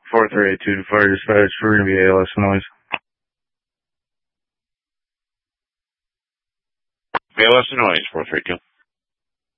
4382 to fire dispatch. We're going to be ALS noise. ALS noise, 432.